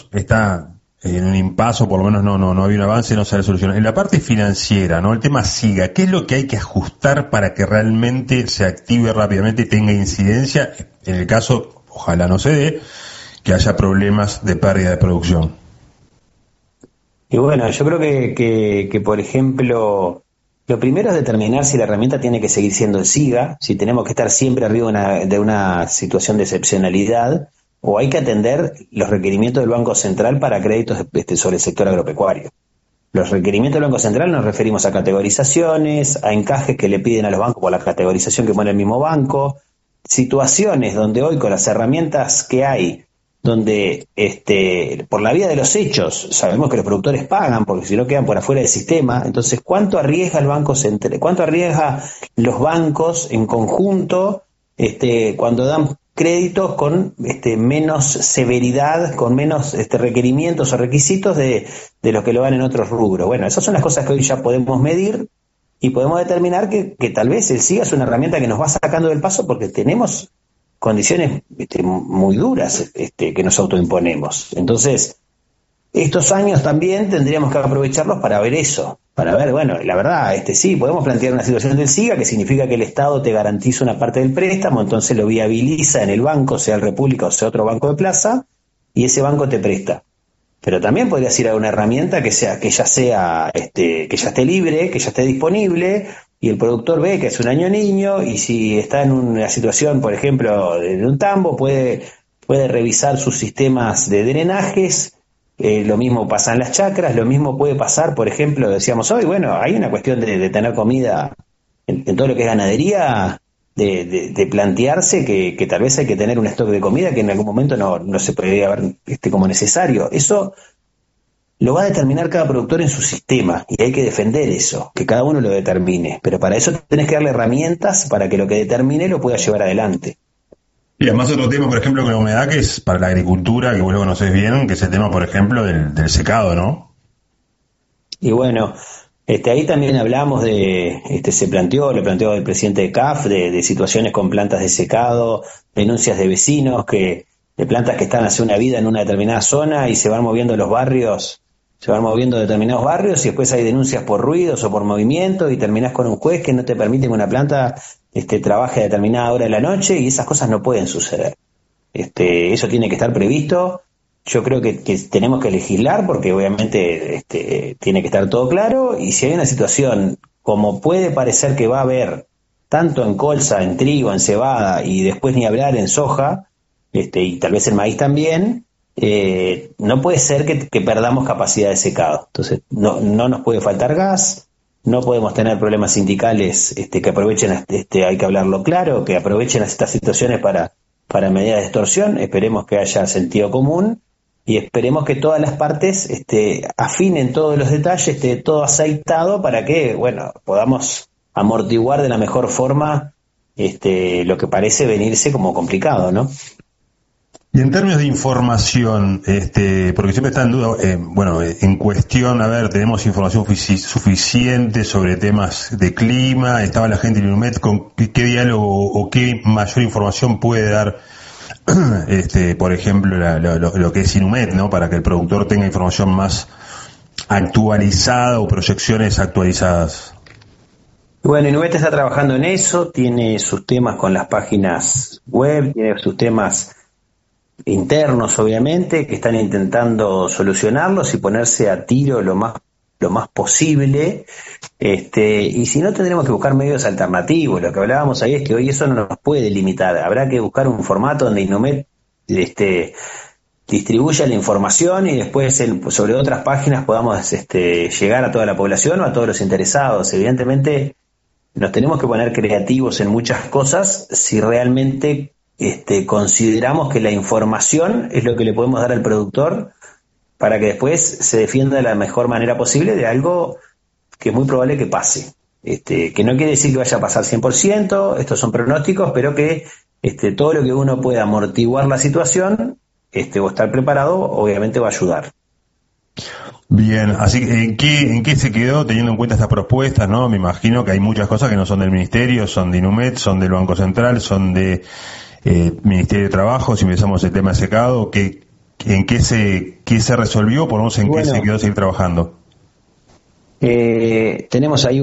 está en un impasse, por lo menos no había un avance, no se ha solucionado. En la parte financiera, ¿no? El tema SIGA, ¿qué es lo que hay que ajustar para que realmente se active rápidamente y tenga incidencia en el caso, ojalá no se dé, que haya problemas de pérdida de producción? Y bueno, yo creo que por ejemplo, lo primero es determinar si la herramienta tiene que seguir siendo el SIGA, si tenemos que estar siempre arriba de una situación de excepcionalidad, o hay que atender los requerimientos del Banco Central para créditos sobre el sector agropecuario. Los requerimientos del Banco Central nos referimos a categorizaciones, a encajes que le piden a los bancos por la categorización que pone el mismo banco, situaciones donde hoy con las herramientas que hay, donde por la vía de los hechos sabemos que los productores pagan porque si no quedan por afuera del sistema. Entonces, ¿cuánto arriesga el Banco Central? ¿Cuánto arriesga los bancos en conjunto cuando dan créditos con menos severidad, con menos requerimientos o requisitos de los que lo dan en otros rubros? Bueno, esas son las cosas que hoy ya podemos medir y podemos determinar que tal vez el SIGA es una herramienta que nos va sacando del paso porque tenemos condiciones muy duras que nos autoimponemos. Entonces, estos años también tendríamos que aprovecharlos para ver eso, para ver, bueno, la verdad, sí, podemos plantear una situación del SIGA que significa que el Estado te garantiza una parte del préstamo, entonces lo viabiliza en el banco, sea el República o sea otro banco de plaza, y ese banco te presta. Pero también podrías ir a una herramienta que ya esté libre, que ya esté disponible, y el productor ve que es un año niño, y si está en una situación, por ejemplo, de un tambo, puede revisar sus sistemas de drenajes. Lo mismo pasa en las chacras, lo mismo puede pasar, por ejemplo, decíamos hoy, bueno, hay una cuestión de tener comida en todo lo que es ganadería, de plantearse que tal vez hay que tener un stock de comida que en algún momento no se podría ver como necesario. Eso lo va a determinar cada productor en su sistema y hay que defender eso, que cada uno lo determine. Pero para eso tenés que darle herramientas para que lo que determine lo pueda llevar adelante. Y además otro tema, por ejemplo, con la humedad, que es para la agricultura, que vos lo conocés bien, que es el tema, por ejemplo, del secado, ¿no? Y bueno, ahí también hablamos lo planteó el presidente de CAF, de situaciones con plantas de secado, denuncias de vecinos, de plantas que están hace una vida en una determinada zona y se van moviendo los barrios, se van moviendo determinados barrios y después hay denuncias por ruidos o por movimientos y terminás con un juez que no te permite que una planta trabaje a determinada hora de la noche y esas cosas no pueden suceder. Eso tiene que estar previsto. Yo creo que tenemos que legislar porque obviamente tiene que estar todo claro y si hay una situación como puede parecer que va a haber tanto en colza, en trigo, en cebada y después ni hablar en soja y tal vez en maíz también, no puede ser que perdamos capacidad de secado. Entonces no nos puede faltar gas, no podemos tener problemas sindicales que aprovechen, hay que hablarlo claro, que aprovechen estas situaciones para medidas de extorsión. Esperemos que haya sentido común y esperemos que todas las partes afinen todos los detalles, esté todo aceitado para que, bueno, podamos amortiguar de la mejor forma lo que parece venirse como complicado, ¿no? Y en términos de información, porque siempre está en duda, en cuestión, a ver, tenemos información suficiente sobre temas de clima, estaba la gente de Inumet, ¿con qué diálogo o qué mayor información puede dar, por ejemplo, lo que es Inumet, ¿no? Para que el productor tenga información más actualizada o proyecciones actualizadas. Bueno, Inumet está trabajando en eso, tiene sus temas con las páginas web, tiene sus temas internos obviamente que están intentando solucionarlos y ponerse a tiro lo más posible, y si no tendremos que buscar medios alternativos. Lo que hablábamos ahí es que hoy eso no nos puede limitar, habrá que buscar un formato donde Inumet distribuya la información y después sobre otras páginas podamos llegar a toda la población o a todos los interesados. Evidentemente nos tenemos que poner creativos en muchas cosas si realmente consideramos que la información es lo que le podemos dar al productor para que después se defienda de la mejor manera posible de algo que es muy probable que pase. Que no quiere decir que vaya a pasar 100%, estos son pronósticos, pero que todo lo que uno pueda amortiguar la situación o estar preparado, obviamente va a ayudar. Bien, así que ¿en qué se quedó teniendo en cuenta estas propuestas, no? Me imagino que hay muchas cosas que no son del Ministerio, son de Inumet, son del Banco Central, son de Ministerio de Trabajo, si empezamos el tema de secado, ¿En qué se resolvió? Por lo menos en qué se quedó seguir trabajando. Tenemos ahí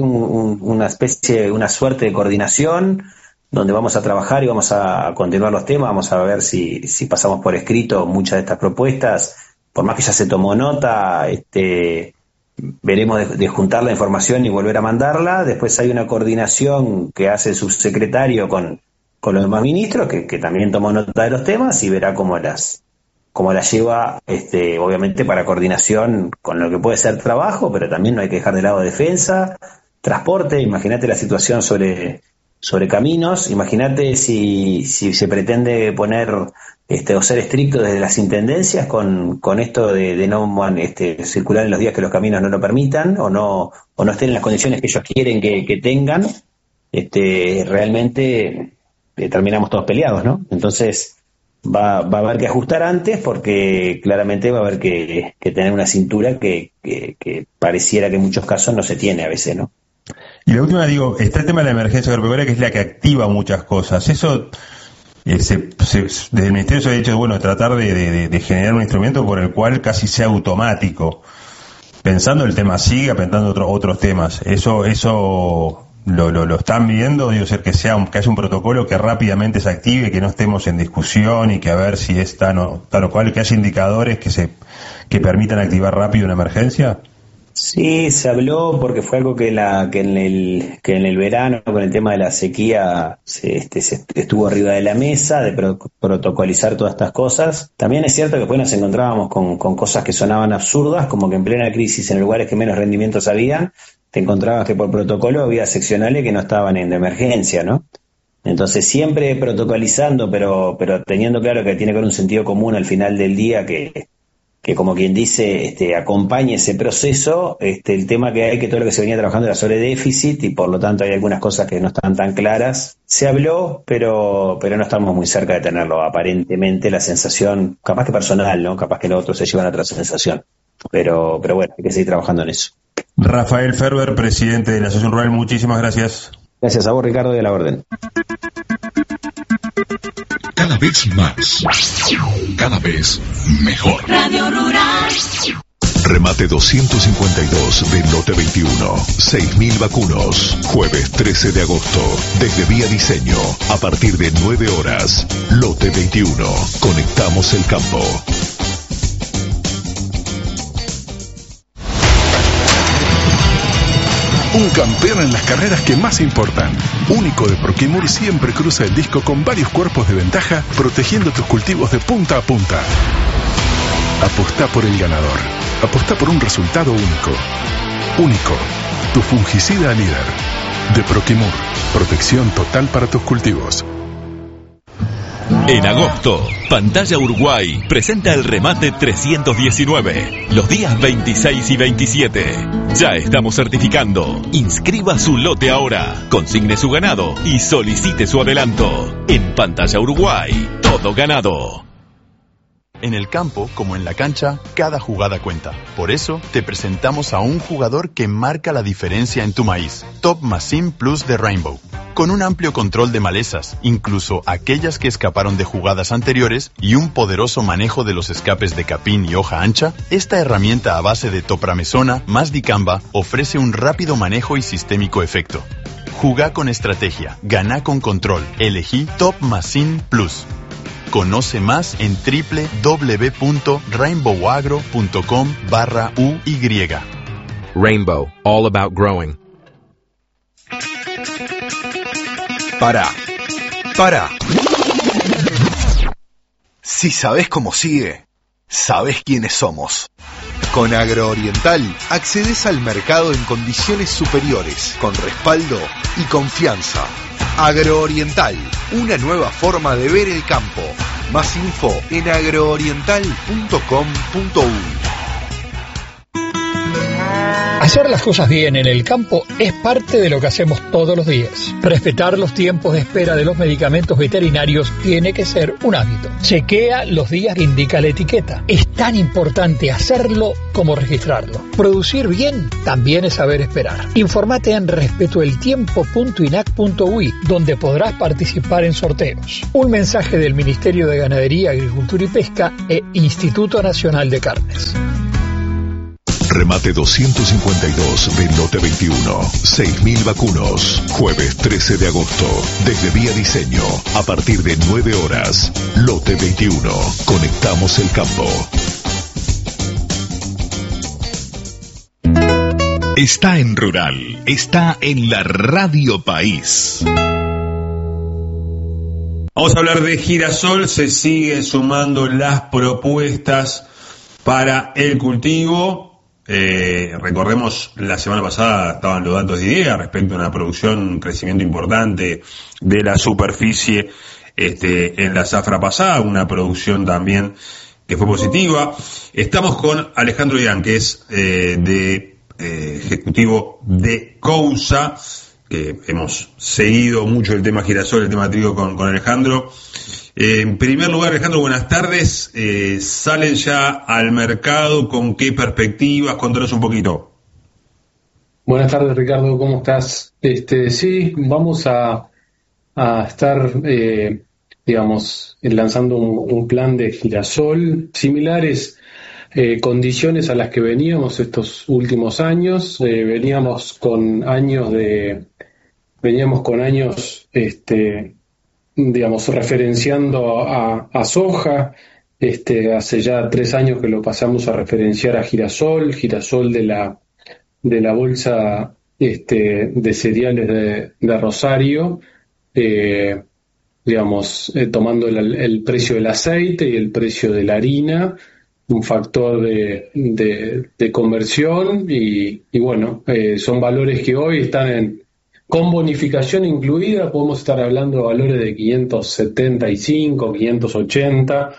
una suerte de coordinación donde vamos a trabajar y vamos a continuar los temas, vamos a ver si pasamos por escrito muchas de estas propuestas, por más que ya se tomó nota, veremos de juntar la información y volver a mandarla. Después hay una coordinación que hace el subsecretario con los demás ministros, que también tomó nota de los temas y verá cómo las lleva, obviamente para coordinación con lo que puede ser trabajo, pero también no hay que dejar de lado defensa, transporte. Imagínate la situación sobre caminos, imagínate si se pretende poner o ser estricto desde las intendencias con esto de no circular en los días que los caminos no lo permitan o no estén en las condiciones que ellos quieren que tengan. Realmente terminamos todos peleados, ¿no? Entonces va a haber que ajustar antes, porque claramente va a haber que tener una cintura que pareciera que en muchos casos no se tiene a veces, ¿no? Y la última, está el tema de la emergencia agropecuaria, que es la que activa muchas cosas. Eso, desde el Ministerio se ha dicho, bueno, tratar de generar un instrumento por el cual casi sea automático, pensando el tema SIGA, pensando otros temas. Eso lo están viendo, que haya un protocolo que rápidamente se active, que no estemos en discusión y que a ver si es tal o cual, que haya indicadores que permitan activar rápido una emergencia. Sí, se habló porque fue algo que en el verano, con el tema de la sequía, se estuvo arriba de la mesa, de protocolizar todas estas cosas. También es cierto que después nos encontrábamos con cosas que sonaban absurdas, como que en plena crisis, en lugares que menos rendimientos habían, te encontrabas que por protocolo había seccionales que no estaban en de emergencia, ¿no? Entonces siempre protocolizando, pero teniendo claro que tiene que haber un sentido común al final del día que como quien dice, acompañe ese proceso. El tema que hay, que todo lo que se venía trabajando era sobre déficit, y por lo tanto hay algunas cosas que no están tan claras. Se habló, pero no estamos muy cerca de tenerlo. Aparentemente la sensación, capaz que personal, ¿no? Capaz que los otros se llevan a otra sensación. Pero bueno, hay que seguir trabajando en eso. Rafael Ferber, presidente de la Asociación Rural, muchísimas gracias. Gracias a vos, Ricardo, y a la orden. Cada vez más, cada vez mejor. Radio Rural. Remate 252 del lote 21. 6.000 vacunos. Jueves 13 de agosto. Desde Vía Diseño. A partir de 9 horas. Lote 21. Conectamos el campo. Un campeón en las carreras que más importan. Único de Proquimur siempre cruza el disco con varios cuerpos de ventaja, protegiendo tus cultivos de punta a punta. Apostá por el ganador. Apostá por un resultado único. Único. Tu fungicida líder. De Proquimur. Protección total para tus cultivos. En agosto, Pantalla Uruguay presenta el remate 319, los días 26 y 27. Ya estamos certificando. Inscriba su lote ahora, consigne su ganado y solicite su adelanto. En Pantalla Uruguay, todo ganado. En el campo, como en la cancha, cada jugada cuenta. Por eso, te presentamos a un jugador que marca la diferencia en tu maíz. Top Machine Plus de Rainbow. Con un amplio control de malezas, incluso aquellas que escaparon de jugadas anteriores, y un poderoso manejo de los escapes de capín y hoja ancha, esta herramienta a base de topramesona más dicamba ofrece un rápido manejo y sistémico efecto. Jugá con estrategia, ganá con control. Elegí Top Machine Plus. Conoce más en www.rainbowagro.com/UY. Rainbow, all about growing. Pará. Si sabés cómo sigue, sabés quiénes somos. Con Agrooriental accedes al mercado en condiciones superiores, con respaldo y confianza. Agrooriental, una nueva forma de ver el campo. Más info en agrooriental.com.uy. Hacer las cosas bien en el campo es parte de lo que hacemos todos los días. Respetar los tiempos de espera de los medicamentos veterinarios tiene que ser un hábito. Chequea los días que indica la etiqueta. Es tan importante hacerlo como registrarlo. Producir bien también es saber esperar. Informate en respetoeltiempo.inac.ui, donde podrás participar en sorteos. Un mensaje del Ministerio de Ganadería, Agricultura y Pesca e Instituto Nacional de Carnes. Remate 252 de Lote 21. 6.000 vacunos. Jueves 13 de agosto. Desde Vía Diseño. A partir de 9 horas. Lote 21. Conectamos el campo. Está en Rural. Está en la Radio País. Vamos a hablar de girasol. Se siguen sumando las propuestas para el cultivo. Recordemos, la semana pasada estaban los datos de IDEA respecto a una producción, un crecimiento importante de la superficie en la zafra pasada, una producción también que fue positiva. Estamos con Alejandro Ian, que es ejecutivo de Cousa, que hemos seguido mucho el tema girasol, el tema trigo con Alejandro. En primer lugar, Alejandro, buenas tardes. ¿Salen ya al mercado? ¿Con qué perspectivas? Contanos un poquito. Buenas tardes, Ricardo, ¿cómo estás? Sí, vamos a estar, lanzando un plan de girasol, similares condiciones a las que veníamos estos últimos años. Veníamos con años referenciando a soja. Hace ya 3 años que lo pasamos a referenciar a girasol de la bolsa de cereales de Rosario, tomando el precio del aceite y el precio de la harina, un factor de conversión y son valores que hoy están con bonificación incluida. Podemos estar hablando de valores de 575, 580,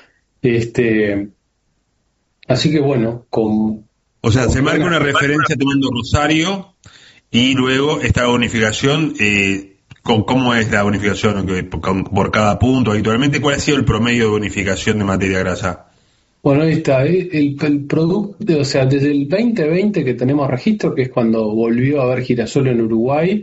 así que o sea, se marca una referencia tomando Rosario y luego esta bonificación, ¿cómo es la bonificación por cada punto habitualmente? ¿Cuál ha sido el promedio de bonificación de materia grasa? Bueno, ahí está, el producto, o sea, desde el 2020 que tenemos registro, que es cuando volvió a haber girasol en Uruguay,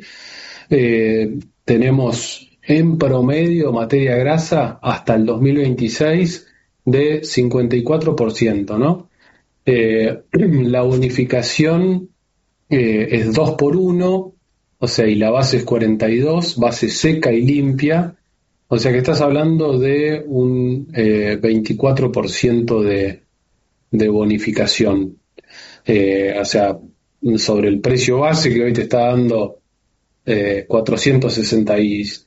tenemos en promedio materia grasa hasta el 2026 de 54%, ¿no? La bonificación es 2 por 1, o sea, y la base es 42, base seca y limpia, o sea que estás hablando de un 24% de bonificación, o sea, sobre el precio base que hoy te está dando $463,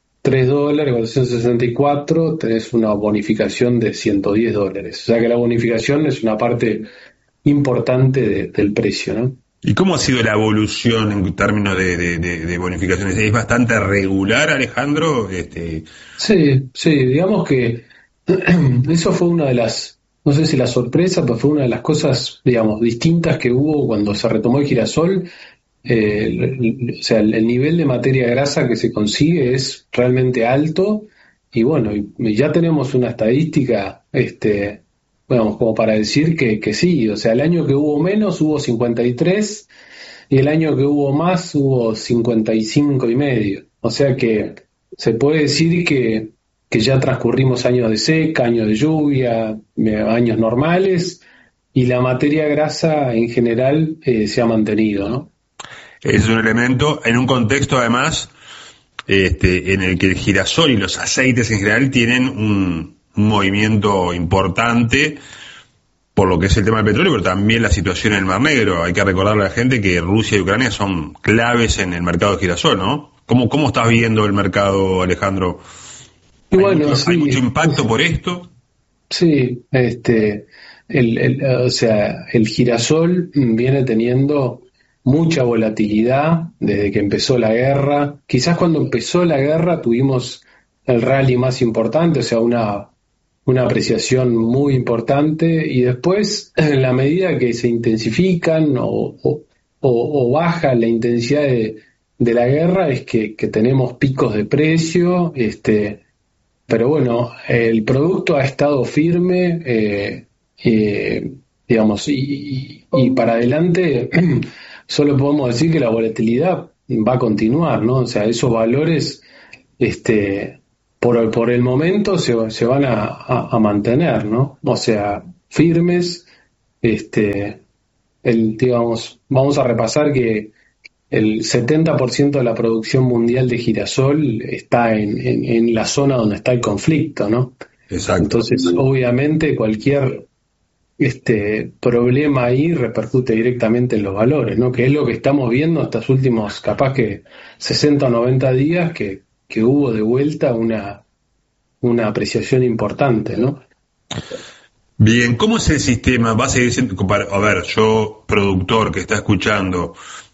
464, tenés una bonificación de $110. O sea que la bonificación es una parte importante del precio, ¿no? ¿Y cómo ha sido la evolución en términos de bonificaciones? ¿Es bastante regular, Alejandro? Sí, digamos que eso fue una de las, no sé si la sorpresa, pero fue una de las cosas, distintas que hubo cuando se retomó el girasol. O sea, el nivel de materia grasa que se consigue es realmente alto y ya tenemos una estadística, como para decir que sí, o sea, el año que hubo menos hubo 53 y el año que hubo más hubo 55,5. O sea que se puede decir que ya transcurrimos años de seca, años de lluvia, años normales, y la materia grasa en general se ha mantenido, ¿no? Es un elemento en un contexto además en el que el girasol y los aceites en general tienen un movimiento importante por lo que es el tema del petróleo, pero también la situación en el Mar Negro. Hay que recordarle a la gente que Rusia y Ucrania son claves en el mercado de girasol, ¿no? ¿Cómo estás viendo el mercado, Alejandro? ¿Hay mucho impacto por esto? Sí, o sea, el girasol viene teniendo mucha volatilidad desde que empezó la guerra. Quizás cuando empezó la guerra tuvimos el rally más importante, o sea, una apreciación muy importante, y después, en la medida que se intensifican o o baja la intensidad de la guerra, es que tenemos picos de precio, pero bueno, el producto ha estado firme, digamos, y para adelante solo podemos decir que la volatilidad va a continuar, ¿no? O sea, esos valores, por el momento se van a mantener, ¿no? O sea, firmes, digamos, vamos a repasar que el 70% de la producción mundial de girasol está en la zona donde está el conflicto, ¿no? Exacto. Entonces, obviamente, cualquier problema ahí repercute directamente en los valores, ¿no? Que es lo que estamos viendo estos últimos, capaz que 60 o 90 días, que hubo de vuelta una apreciación importante, ¿no? Bien, ¿cómo es el sistema? Va a seguir siendo, a ver, yo, productor que está escuchando,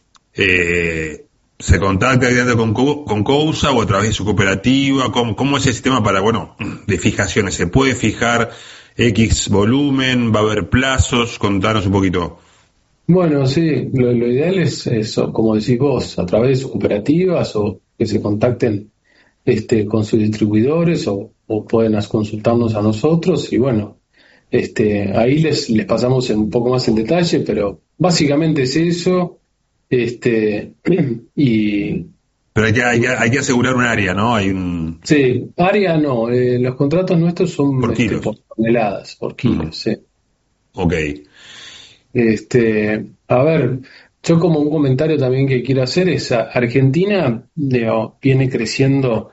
¿se contacta directamente con Cousa o a través de su cooperativa? ¿Cómo es el sistema para, de fijaciones? ¿Se puede fijar X volumen? ¿Va a haber plazos? Contanos un poquito. Bueno, sí, lo ideal es eso, como decís vos, a través de sus cooperativas o que se contacten con sus distribuidores o pueden consultarnos a nosotros y bueno, ahí les pasamos un poco más en detalle, pero básicamente es eso, y... Pero hay que asegurar un área, ¿no? Sí, área no, los contratos nuestros son por kilos. Por toneladas, por kilos, sí. Ok. A ver, yo como un comentario también que quiero hacer es, Argentina viene creciendo,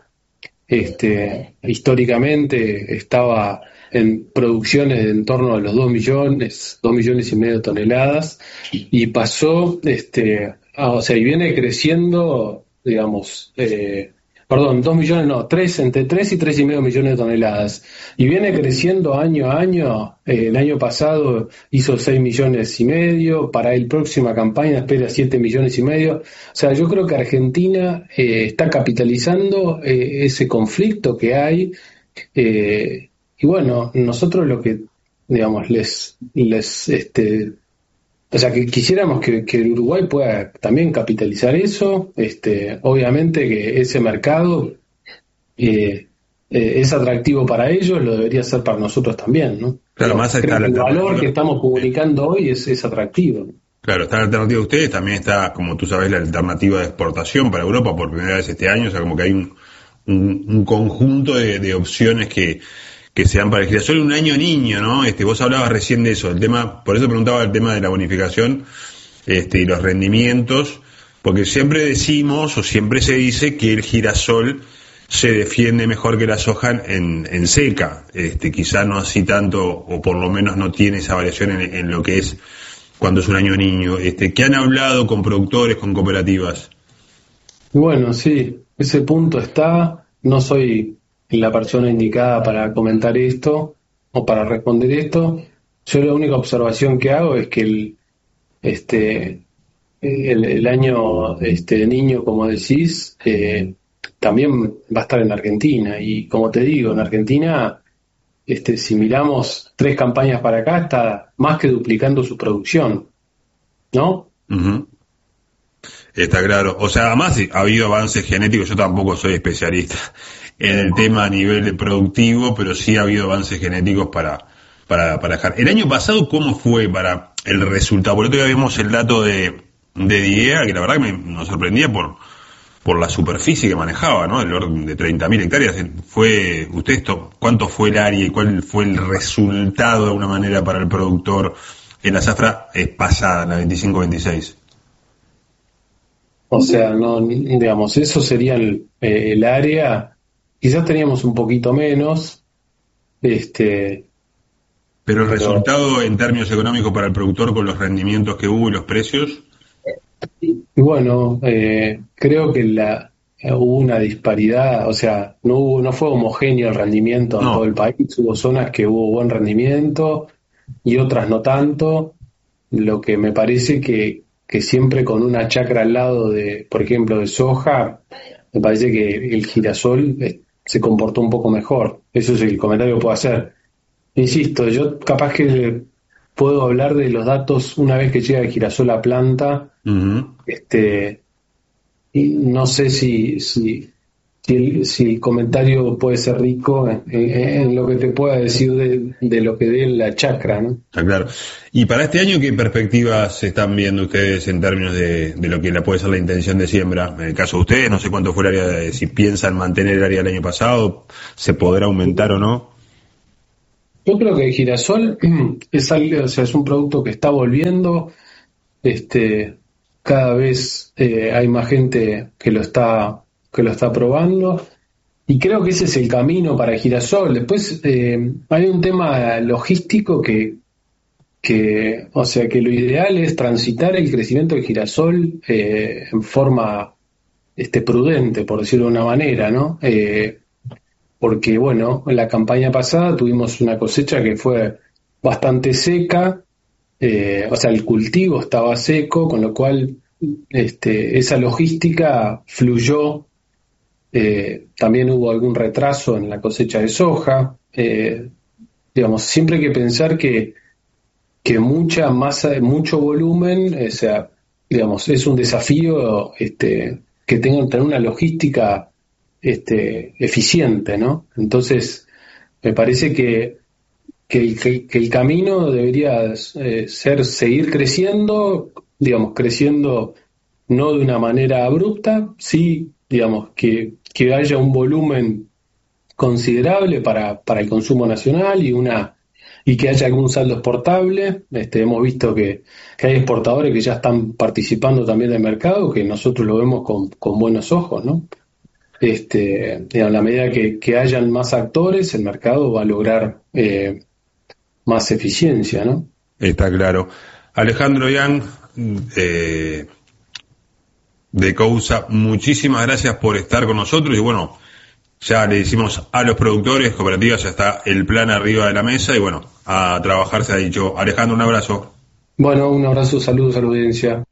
históricamente estaba en producciones de en torno a los 2 millones y medio de toneladas, y pasó, o sea, y viene creciendo, digamos, 2 millones, no, entre 3 y 3,5 millones de toneladas, y viene creciendo año a año. El año pasado hizo 6 millones y medio, para la próxima campaña espera 7 millones y medio. O sea, yo creo que Argentina está capitalizando ese conflicto que hay, y bueno, nosotros lo que, digamos, o sea, que quisiéramos que el Uruguay pueda también capitalizar eso, obviamente que ese mercado es atractivo para ellos, lo debería ser para nosotros también, ¿no? Claro, más creo que el valor que estamos comunicando hoy es atractivo. Claro, está la alternativa de ustedes, también está, como tú sabes, la alternativa de exportación para Europa por primera vez este año, o sea, como que hay un conjunto de opciones que se dan para el girasol. Un año niño, ¿no? Vos hablabas recién de eso, el tema, por eso preguntaba el tema de la bonificación, y los rendimientos, porque siempre decimos, o siempre se dice, que el girasol se defiende mejor que la soja en seca, quizá no así tanto, o por lo menos no tiene esa variación en lo que es cuando es un año niño. ¿Qué han hablado con productores, con cooperativas? Bueno, sí, ese punto está, no soy la persona indicada para comentar esto o para responder esto. Yo la única observación que hago es que el año niño, como decís, también va a estar en Argentina, y como te digo, en Argentina, si miramos 3 campañas para acá, está más que duplicando su producción, ¿no? Uh-huh. Está claro. O sea, además ha habido avances genéticos. Yo tampoco soy especialista en el tema a nivel productivo, pero sí ha habido avances genéticos para dejar. El año pasado, ¿cómo fue para el resultado? Por otro día vimos el dato de DIEA, que la verdad que nos sorprendía por la superficie que manejaba, ¿no? El orden de 30.000 hectáreas. ¿Cuánto fue el área y cuál fue el resultado de alguna manera para el productor en la zafra pasada, en la 25-26? O sea, no, digamos, eso sería el área. Quizás teníamos un poquito menos, pero el resultado en términos económicos para el productor con los rendimientos que hubo y los precios. Y bueno, creo que hubo una disparidad, o sea, no fue homogéneo el rendimiento en todo el país. Hubo zonas que hubo buen rendimiento y otras no tanto. Lo que me parece que siempre con una chacra al lado de, por ejemplo, de soja, me parece que el girasol se comportó un poco mejor. Eso es el comentario que puedo hacer. Insisto, yo capaz que puedo hablar de los datos una vez que llega Girasol a planta. Y no sé si el comentario puede ser rico en lo que te pueda decir de lo que dé la chacra, ¿no? Ah, claro. Y para este año, ¿qué perspectivas están viendo ustedes en términos de lo que puede ser la intención de siembra? En el caso de ustedes, no sé cuánto fue el área, si piensan mantener el área del año pasado, ¿se podrá aumentar o no? Yo creo que el girasol es un producto que está volviendo. Cada vez hay más gente que lo está probando, y creo que ese es el camino para el girasol. Después hay un tema logístico que lo ideal es transitar el crecimiento del girasol en forma prudente, por decirlo de una manera, ¿no? Porque, bueno, en la campaña pasada tuvimos una cosecha que fue bastante seca, el cultivo estaba seco, con lo cual esa logística fluyó. También hubo algún retraso en la cosecha de soja. Siempre hay que pensar que mucha masa, mucho volumen, es un desafío que tengan tener una logística eficiente, ¿no? Entonces, me parece que el camino debería ser seguir creciendo, creciendo no de una manera abrupta, sí, que haya un volumen considerable para el consumo nacional y que haya algún saldo exportable. Hemos visto que hay exportadores que ya están participando también del mercado, que nosotros lo vemos con buenos ojos, ¿no? A la medida que hayan más actores, el mercado va a lograr más eficiencia, ¿no? Está claro. Alejandro Young, de Cousa, muchísimas gracias por estar con nosotros. Y bueno, ya le decimos a los productores, cooperativas, ya está el plan arriba de la mesa y bueno, a trabajar se ha dicho. Alejandro, un abrazo. Bueno, un abrazo, saludos a la audiencia.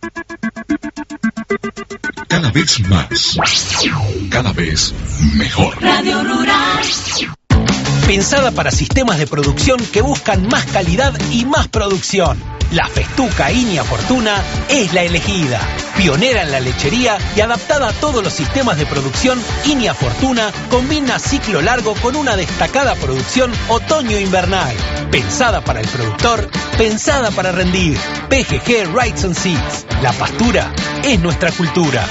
Cada vez más, cada vez mejor. Radio Rural. Pensada para sistemas de producción que buscan más calidad y más producción. La Festuca Inia Fortuna es la elegida. Pionera en la lechería y adaptada a todos los sistemas de producción, Inia Fortuna combina ciclo largo con una destacada producción otoño-invernal. Pensada para el productor, pensada para rendir. PGG Rights and Seeds. La pastura es nuestra cultura.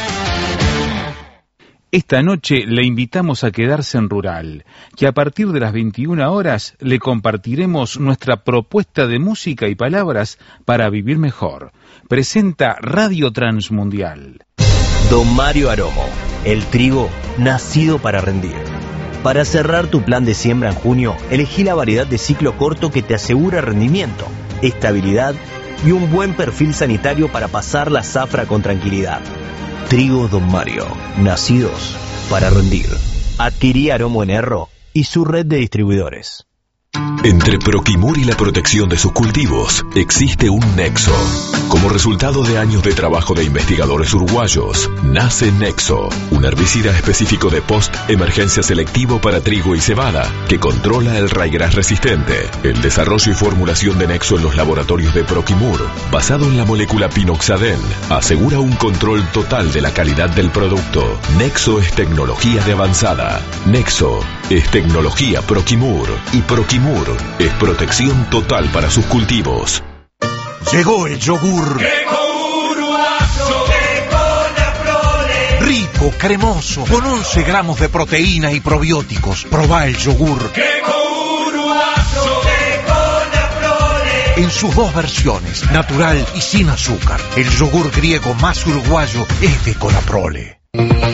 Esta noche le invitamos a quedarse en Rural, que a partir de las 21 horas le compartiremos nuestra propuesta de música y palabras para vivir mejor. Presenta Radio Transmundial. Don Mario Aromo, el trigo nacido para rendir. Para cerrar tu plan de siembra en junio, elegí la variedad de ciclo corto que te asegura rendimiento, estabilidad y un buen perfil sanitario para pasar la zafra con tranquilidad. Trigo Don Mario, nacidos para rendir. Adquirí Aromo en Erro y su red de distribuidores. Entre Proquimur y la protección de sus cultivos existe un nexo. Como resultado de años de trabajo de investigadores uruguayos, nace Nexo, un herbicida específico de post-emergencia selectivo para trigo y cebada, que controla el ryegrass resistente. El desarrollo y formulación de Nexo en los laboratorios de Proquimur, basado en la molécula pinoxaden, asegura un control total de la calidad del producto. Nexo es tecnología de avanzada. Nexo es tecnología Proquimur y Proquimur es protección total para sus cultivos. Llegó el yogur. Rico, cremoso, con 11 gramos de proteína y probióticos. Probá el yogur. En sus dos versiones, natural y sin azúcar. El yogur griego más uruguayo es de Conaprole.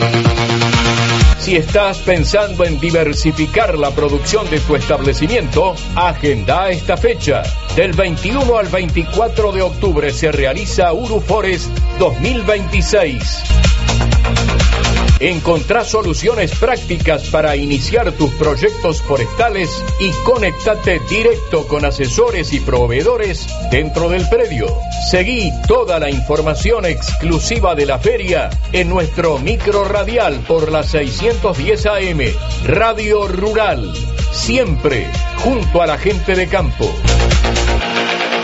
Si estás pensando en diversificar la producción de tu establecimiento, agenda esta fecha. Del 21 al 24 de octubre se realiza Uruforest 2026. Encontrá soluciones prácticas para iniciar tus proyectos forestales y conéctate directo con asesores y proveedores dentro del predio. Seguí toda la información exclusiva de la feria en nuestro micro radial por la 610 AM, Radio Rural, siempre junto a la gente de campo.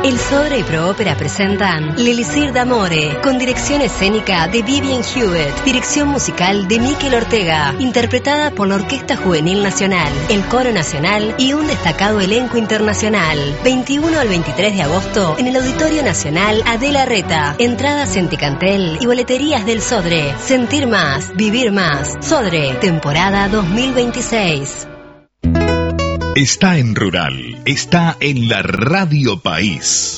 El Sodre y Proópera presentan L'Elisir d'Amore, con dirección escénica de Vivian Hewitt, dirección musical de Mikel Ortega, interpretada por la Orquesta Juvenil Nacional, el Coro Nacional y un destacado elenco internacional. 21 al 23 de agosto en el Auditorio Nacional Adela Reta. Entradas en Ticantel y boleterías del Sodre. Sentir más, vivir más. Sodre, temporada 2026. Está en Rural, está en la Radio País.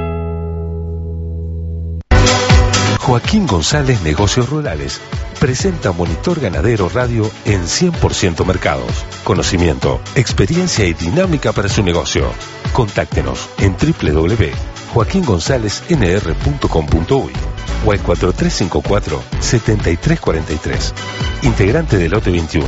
Joaquín González Negocios Rurales presenta Monitor Ganadero Radio en 100% mercados. Conocimiento, experiencia y dinámica para su negocio. Contáctenos en www.joaquingonzalesnr.com.uy o al 4354-7343. Integrante del lote 21.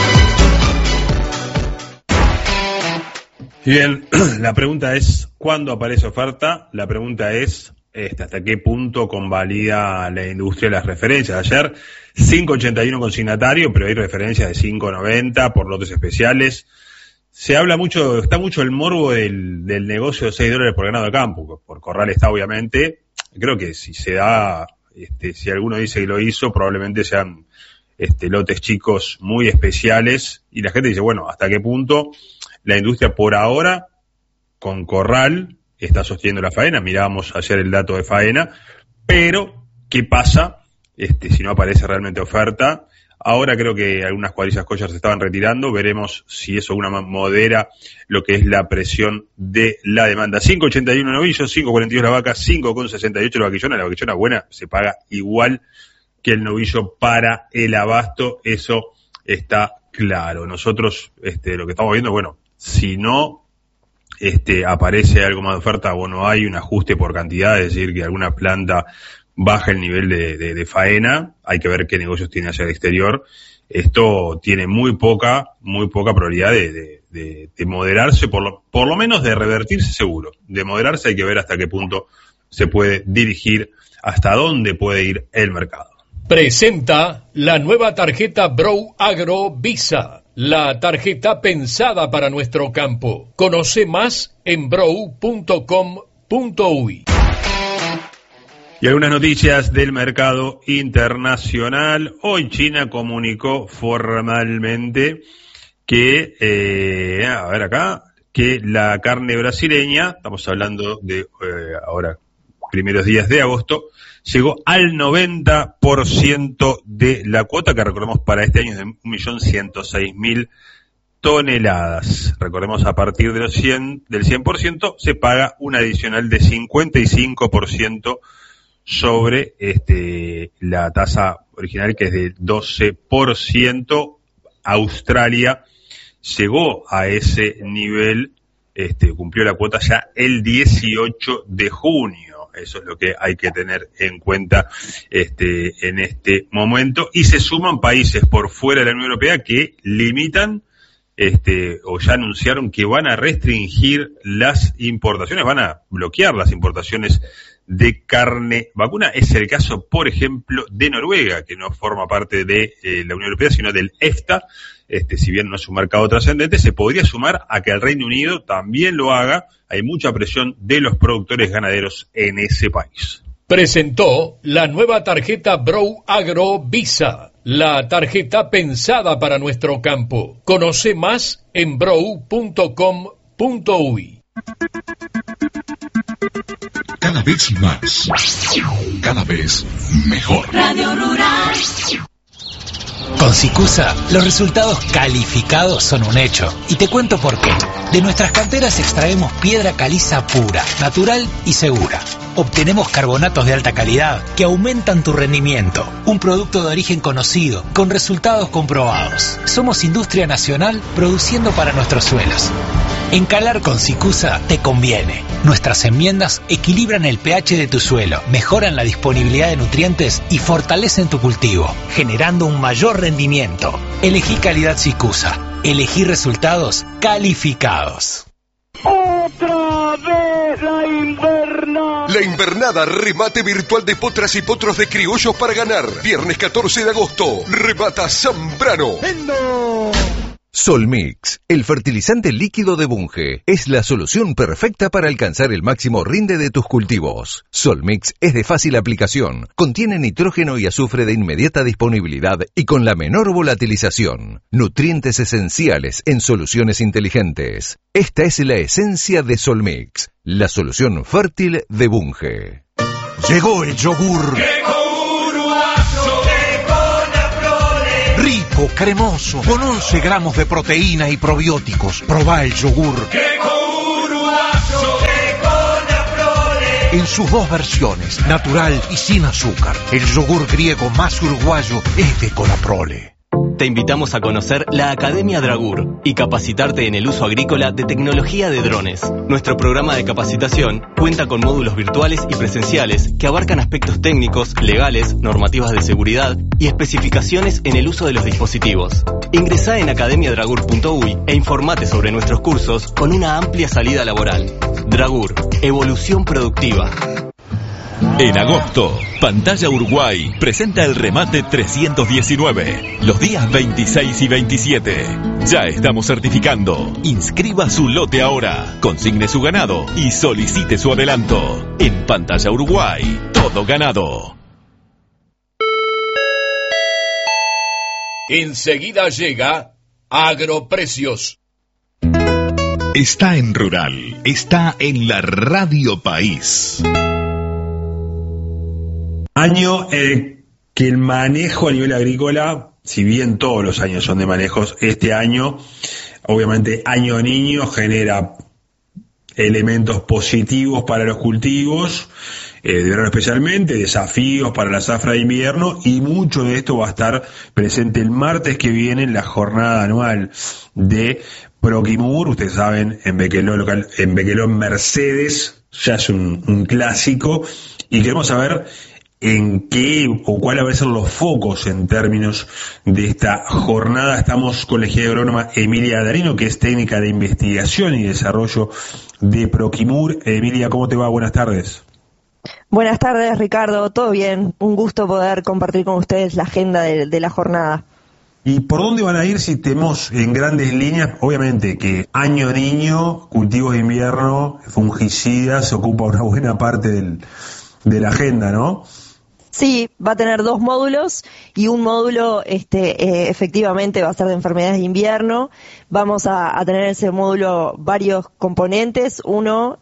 Bien, la pregunta es, ¿cuándo aparece oferta? La pregunta es, ¿hasta qué punto convalida la industria las referencias? Ayer, 5.81 consignatario, pero hay referencias de 5.90 por lotes especiales. Se habla mucho, está mucho el morbo del negocio de $6 por ganado de campo, por corral está obviamente. Creo que si se da, si alguno dice que lo hizo, probablemente sean lotes chicos muy especiales, y la gente dice, bueno, ¿hasta qué punto la industria por ahora, con corral, está sosteniendo la faena? Mirábamos ayer el dato de faena, pero ¿qué pasa si no aparece realmente oferta? Ahora creo que algunas cuadrillas collar se estaban retirando, veremos si eso modera lo que es la presión de la demanda. 5.81 novillo, 5.42 la vaca, 5.68 la vaquillona buena se paga igual que el novillo para el abasto, eso está claro. Nosotros lo que estamos viendo, bueno, si no aparece algo más de oferta o no hay un ajuste por cantidad, es decir, que alguna planta baja el nivel de faena, hay que ver qué negocios tiene hacia el exterior. Esto tiene muy poca probabilidad de moderarse, por lo menos de revertirse seguro. De moderarse hay que ver hasta qué punto se puede dirigir, hasta dónde puede ir el mercado. Presenta la nueva tarjeta Brow Agro Visa, la tarjeta pensada para nuestro campo. Conoce más en brow.com.uy. Y algunas noticias del mercado internacional. Hoy China comunicó formalmente que, que la carne brasileña, estamos hablando de ahora, primeros días de agosto, llegó al 90% de la cuota que recordemos para este año es de 1.106.000 toneladas. Recordemos, a partir de del 100% se paga un adicional de 55% sobre la tasa original, que es de 12%. Australia llegó a ese nivel, cumplió la cuota ya el 18 de junio. Eso es lo que hay que tener en cuenta en este momento. Y se suman países por fuera de la Unión Europea que limitan o ya anunciaron que van a restringir las importaciones, van a bloquear las importaciones de carne vacuna. Es el caso, por ejemplo, de Noruega, que no forma parte de la Unión Europea, sino del EFTA. Si bien no es un mercado trascendente, se podría sumar a que el Reino Unido también lo haga. Hay mucha presión de los productores ganaderos en ese país. Presentó la nueva tarjeta Brow Agro Visa, la tarjeta pensada para nuestro campo. Conoce más en brow.com.uy. Cada vez más, cada vez mejor. Radio Rural. Con Sicusa, los resultados calificados son un hecho. Y te cuento por qué. De nuestras canteras extraemos piedra caliza pura, natural y segura. Obtenemos carbonatos de alta calidad que aumentan tu rendimiento. Un producto de origen conocido, con resultados comprobados. Somos industria nacional produciendo para nuestros suelos. Encalar con Sicusa te conviene. Nuestras enmiendas equilibran el pH de tu suelo, mejoran la disponibilidad de nutrientes y fortalecen tu cultivo, generando un mayor rendimiento. Elegí calidad Sicusa. Elegí resultados calificados. ¡Otra vez la invernada! La invernada, remate virtual de potras y potros de criollos para ganar. Viernes 14 de agosto, remata Zambrano. ¡Vendo! Solmix, el fertilizante líquido de Bunge, es la solución perfecta para alcanzar el máximo rinde de tus cultivos. Solmix es de fácil aplicación, contiene nitrógeno y azufre de inmediata disponibilidad y con la menor volatilización. Nutrientes esenciales en soluciones inteligentes. Esta es la esencia de Solmix, la solución fértil de Bunge. Llegó el yogur. Rico, cremoso, con 11 gramos de proteína y probióticos. Probá el yogur. En sus dos versiones, natural y sin azúcar. El yogur griego más uruguayo es de Conaprole. Te invitamos a conocer la Academia Dragur y capacitarte en el uso agrícola de tecnología de drones. Nuestro programa de capacitación cuenta con módulos virtuales y presenciales que abarcan aspectos técnicos, legales, normativas de seguridad y especificaciones en el uso de los dispositivos. Ingresá en academiadragur.uy e informate sobre nuestros cursos con una amplia salida laboral. Dragur, evolución productiva. En agosto, Pantalla Uruguay presenta el remate 319, los días 26 y 27. Ya estamos certificando. Inscriba su lote ahora, consigne su ganado y solicite su adelanto. En Pantalla Uruguay, todo ganado. Enseguida llega Agroprecios. Está en Rural, está en la Radio País. Año que el manejo a nivel agrícola, si bien todos los años son de manejos, este año, obviamente Año Niño genera elementos positivos para los cultivos, de verano especialmente, desafíos para la zafra de invierno, y mucho de esto va a estar presente el martes que viene en la jornada anual de Proquimur. Ustedes saben, en Bequeló Mercedes, ya es un clásico, y queremos saber en qué o cuál van a ser los focos en términos de esta jornada. Estamos con la ingeniera agrónoma Emilia Darino, que es técnica de investigación y desarrollo de Proquimur. Emilia, ¿cómo te va? Buenas tardes. Buenas tardes, Ricardo. ¿Todo bien? Un gusto poder compartir con ustedes la agenda de la jornada. ¿Y por dónde van a ir si tenemos en grandes líneas? Obviamente que Año Niño, cultivos de invierno, fungicidas, ocupa una buena parte de la agenda, ¿no? Sí, va a tener 2 módulos y un módulo efectivamente va a ser de enfermedades de invierno. Vamos a tener en ese módulo varios componentes. Uno,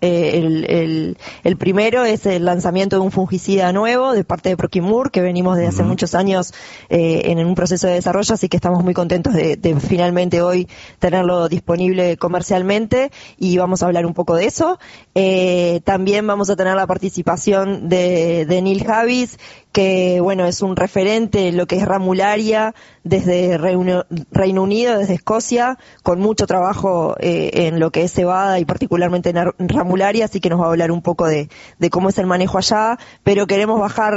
el primero es el lanzamiento de un fungicida nuevo de parte de Proquimur, que venimos desde hace muchos años en un proceso de desarrollo, así que estamos muy contentos de finalmente hoy tenerlo disponible comercialmente, y vamos a hablar un poco de eso. También vamos a tener la participación de Neil Javis, que bueno, es un referente en lo que es ramularia desde Reino Unido, desde Escocia, con mucho trabajo en lo que es cebada y particularmente en ramularia, así que nos va a hablar un poco de cómo es el manejo allá, pero queremos bajar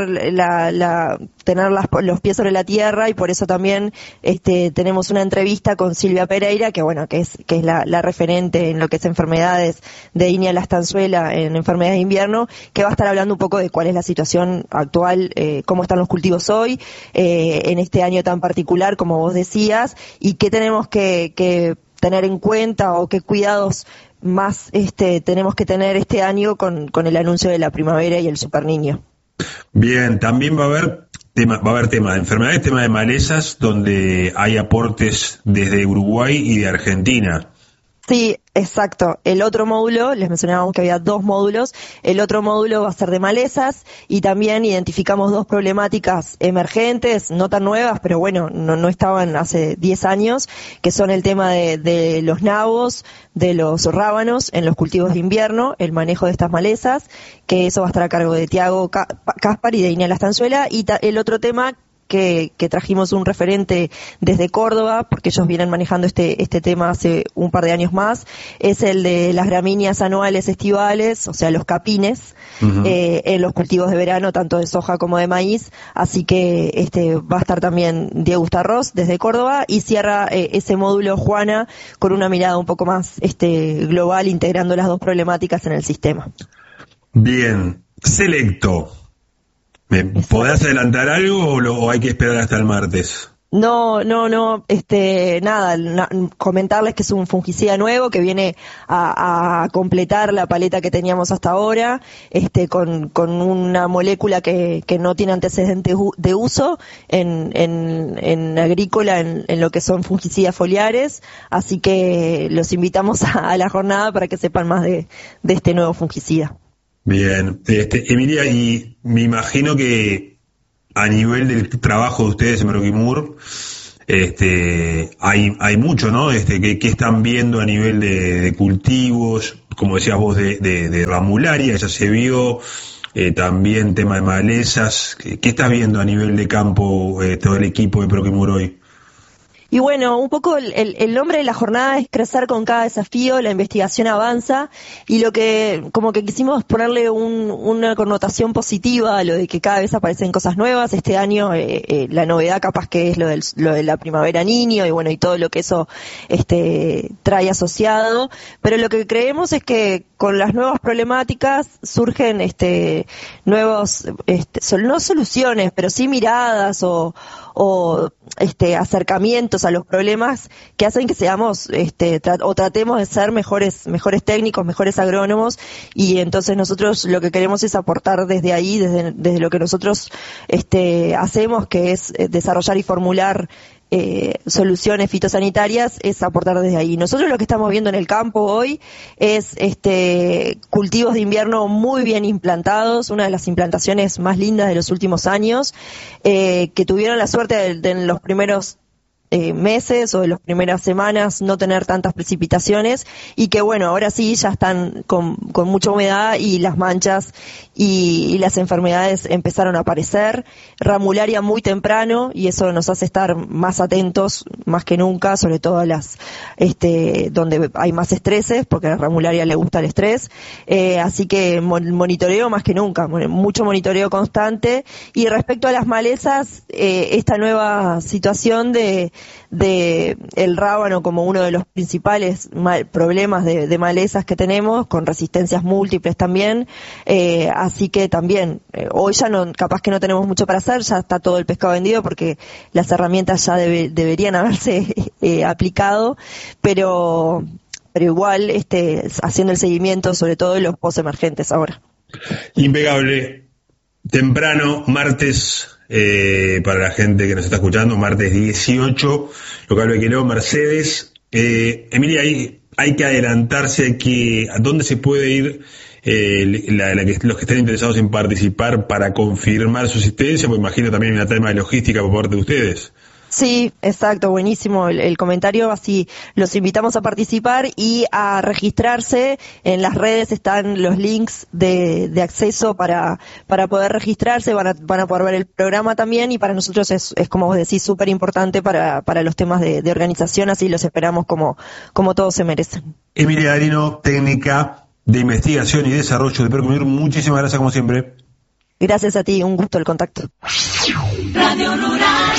tener los pies sobre la tierra, y por eso también tenemos una entrevista con Silvia Pereira, que bueno, que es la referente en lo que es enfermedades de Inia la estanzuela, en enfermedades de invierno, que va a estar hablando un poco de cuál es la situación actual, cómo están los cultivos hoy, en este año tan particular, como vos decías, y qué tenemos que tener en cuenta, o qué cuidados más tenemos que tener este año con el anuncio de la primavera y el Super Niño. Bien, también va a haber tema de enfermedades, tema de malezas, donde hay aportes desde Uruguay y de Argentina. Sí, exacto. El otro módulo, les mencionábamos que había 2 módulos, el otro módulo va a ser de malezas, y también identificamos 2 problemáticas emergentes, no tan nuevas, pero bueno, no estaban hace 10 años, que son el tema de los nabos, de los rábanos en los cultivos de invierno, el manejo de estas malezas, que eso va a estar a cargo de Tiago Caspar y de Inia la estanzuela, y el otro tema que trajimos un referente desde Córdoba, porque ellos vienen manejando este tema hace un par de años más, es el de las gramíneas anuales estivales, o sea, los capines, en los cultivos de verano, tanto de soja como de maíz. Así que va a estar también Diego Ustarroz desde Córdoba, y cierra ese módulo Juana con una mirada un poco más global, integrando las 2 problemáticas en el sistema. Bien, Selecto. ¿Me podés adelantar algo o hay que esperar hasta el martes? Comentarles que es un fungicida nuevo que viene a completar la paleta que teníamos hasta ahora, con una molécula que no tiene antecedentes de uso en agrícola, en lo que son fungicidas foliares, así que los invitamos a la jornada para que sepan más de este nuevo fungicida. Bien, Emilia, y me imagino que a nivel del trabajo de ustedes en Proquimur, hay mucho, ¿no? ¿Qué están viendo a nivel de cultivos? Como decías vos, de ramularia, ya se vio, también tema de malezas. ¿Qué estás viendo a nivel de campo todo el equipo de Proquimur hoy? Y bueno, un poco el nombre de la jornada es crecer con cada desafío, la investigación avanza, y lo que como que quisimos ponerle una connotación positiva a lo de que cada vez aparecen cosas nuevas. Este año la novedad capaz que es lo de la primavera niño y bueno, y todo lo que eso trae asociado, pero lo que creemos es que con las nuevas problemáticas surgen nuevos, no soluciones, pero sí miradas o acercamientos a los problemas que hacen que seamos tratemos de ser mejores técnicos, mejores agrónomos, y entonces nosotros lo que queremos es aportar desde ahí, desde lo que nosotros hacemos, que es desarrollar y formular soluciones fitosanitarias, es aportar desde ahí. Nosotros lo que estamos viendo en el campo hoy es cultivos de invierno muy bien implantados, una de las implantaciones más lindas de los últimos años, que tuvieron la suerte de en los primeros meses o de las primeras semanas no tener tantas precipitaciones, y que bueno, ahora sí ya están con mucha humedad y las manchas y las enfermedades empezaron a aparecer. Ramularia muy temprano, y eso nos hace estar más atentos más que nunca, sobre todo a las donde hay más estreses, porque a la ramularia le gusta el estrés, así que monitoreo más que nunca, mucho monitoreo constante. Y respecto a las malezas, esta nueva situación de el rábano como uno de los principales problemas de malezas que tenemos, con resistencias múltiples también, así que también hoy ya capaz que no tenemos mucho para hacer, ya está todo el pescado vendido porque las herramientas ya deberían haberse aplicado, pero igual haciendo el seguimiento sobre todo de los postemergentes ahora. Impecable. Temprano, martes, para la gente que nos está escuchando, martes 18, local Bequeló, Mercedes. Emilia, hay que adelantarse a dónde se puede ir los que estén interesados en participar para confirmar su asistencia, porque imagino también una tema de logística por parte de ustedes. Sí, exacto, buenísimo el comentario, así los invitamos a participar y a registrarse. En las redes están los links de acceso para poder registrarse, van a poder ver el programa también, y para nosotros es como vos decís, súper importante para los temas de organización, así los esperamos como todos se merecen. Emilia Darino, técnica de investigación y desarrollo de Proquimur, muchísimas gracias como siempre. Gracias a ti, un gusto el contacto. Radio Rural.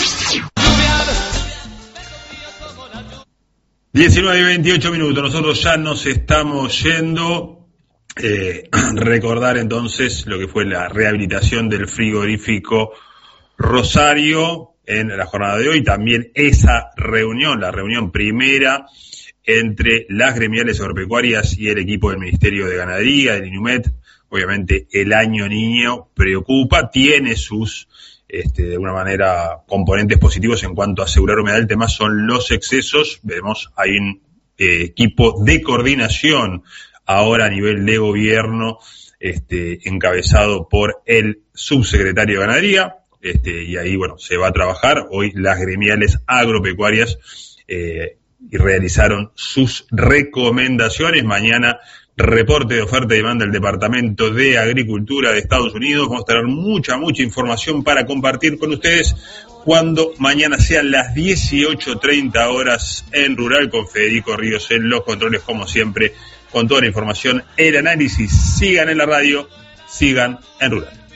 19:28, nosotros ya nos estamos yendo. Recordar entonces lo que fue la rehabilitación del frigorífico Rosario en la jornada de hoy, también esa reunión, la reunión primera entre las gremiales agropecuarias y el equipo del Ministerio de Ganadería, del INUMET. Obviamente el año niño preocupa, tiene sus de alguna manera componentes positivos en cuanto a asegurar humedad. El tema son los excesos. Vemos, hay un equipo de coordinación ahora a nivel de gobierno, encabezado por el subsecretario de Ganadería, y ahí bueno, se va a trabajar. Hoy las gremiales agropecuarias y realizaron sus recomendaciones. Mañana reporte de oferta y demanda del Departamento de Agricultura de Estados Unidos. Vamos a tener mucha información para compartir con ustedes cuando mañana sean las 18:30 horas en Rural, con Federico Ríos en los controles, como siempre, con toda la información, el análisis. Sigan en la radio, sigan en Rural.